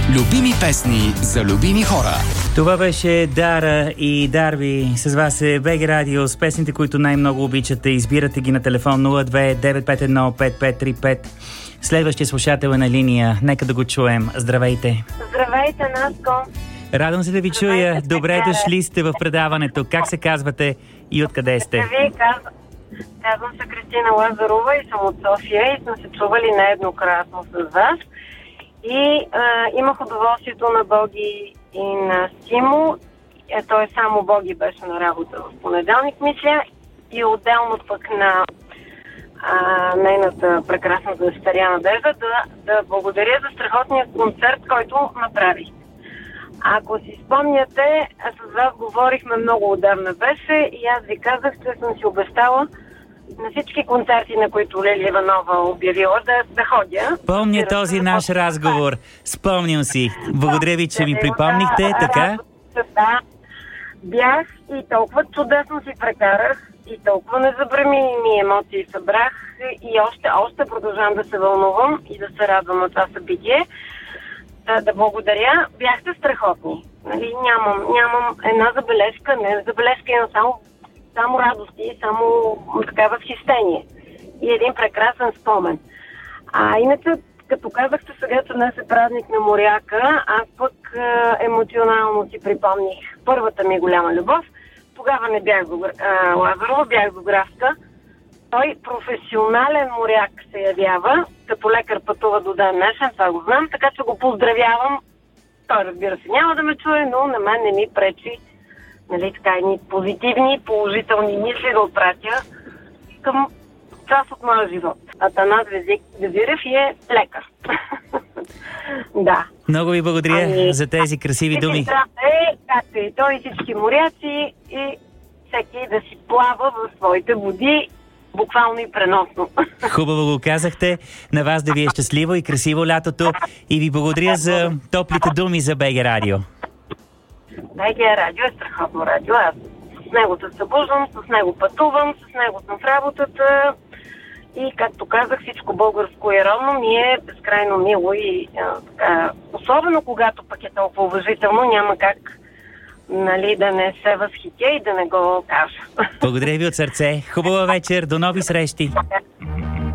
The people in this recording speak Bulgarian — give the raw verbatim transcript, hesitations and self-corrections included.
Любими песни за любими хора. Това беше Дара и Дарби. С вас е БГ Радио с песните, които най-много обичате. Избирате ги на телефон нула две девет пет едно пет пет три пет. Следващия слушател е на линия. Нека да го чуем. Здравейте. Здравейте, Наско. Радвам се да ви чуя. Добре дошли сте в предаването. Как се казвате и откъде сте? Вие казвам, казвам се Кристина Лазарова и съм от София и сме се чували нееднократно с вас. И а, имах удоволствието на Боги и на Симо. Е, той само Боги беше на работа в понеделник, мисля. И отделно пък на а, нейната прекрасна дъщеря Надежда да, да благодаря за страхотния концерт, който направихте. Ако си спомняте, с вас говорихме много отдавна беше и аз ви казах, че съм си обещала на всички концерти, на които Лили Иванова обявила, да, да ходя. Помня този наш разговор. Спомням си. Благодаря ви, че ми припомнихте, така? Да, бях и толкова чудесно си прекарах и толкова незабравими емоции събрах и още, още продължавам да се вълнувам и да се радвам на това събитие. Да, да благодаря. Бяхте страхотни. Нали, нямам, нямам една забележка, не забележка, имам само само радости, само така възхищение. И един прекрасен спомен. А иначе, като казахте сега, че днес е празник на моряка, аз пък е, емоционално си припомних първата ми голяма любов. Тогава не бях Лазарова, бях Гографска. Той професионален моряк се явява, като лекар пътува до ден днешен, това го знам, така че го поздравявам. Той, разбира се, няма да ме чуе, но на мен не ми пречи, нали, така, едни позитивни, положителни мисли да отпратя към част от моя живот. Атанас Везирев е лекар. Да. Много ви благодаря ами, за тези красиви думи. Е, както и той, и всички моряци, и всеки да си плава в своите води, буквално и преносно. Хубаво го казахте. На вас да ви е щастливо и красиво лятото. И ви благодаря за топлите думи за БГ Радио. БГ Радио е страхотно радио. Аз с него се събуждам, с него пътувам, с него съм в работата. И, както казах, всичко българско и родно ми е безкрайно мило и а, така, особено когато пък е толкова уважително, няма как, нали, да не се възхитя и да не го кажа. Благодаря ви от сърце. Хубава вечер. До нови срещи.